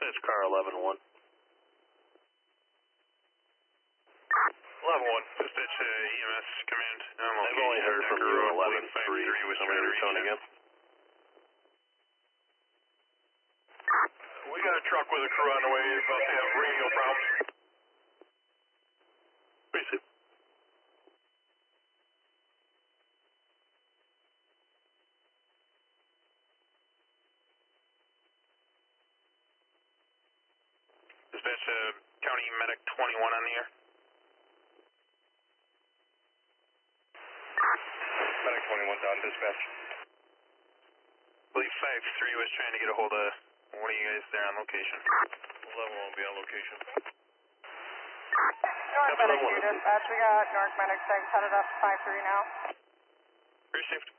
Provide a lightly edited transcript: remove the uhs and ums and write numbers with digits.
Dispatch car 11-1. 11-1, dispatch EMS command. I've only heard from you 11-3. Somebody return again? We got a truck with a crew on the way, about to have radio problems. Receive. Dispatch County Medic 21 on the air. Medic 21 down, dispatch. I believe 5-3 was trying to get a hold of one of you guys there on location. 11 won't be on location. North Medic 2 dispatch, we got North Medic 6 headed up to 5-3 now. Received.